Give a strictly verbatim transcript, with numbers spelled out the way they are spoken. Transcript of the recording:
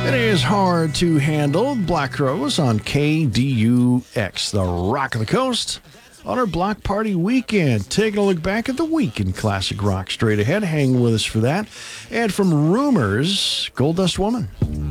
It is hard to handle. Black Crowes on K D U X, the Rock of the Coast, on our Block Party weekend. Taking a look back at the week in classic rock straight ahead. Hang with us for that. And from Rumors, Gold Dust Woman.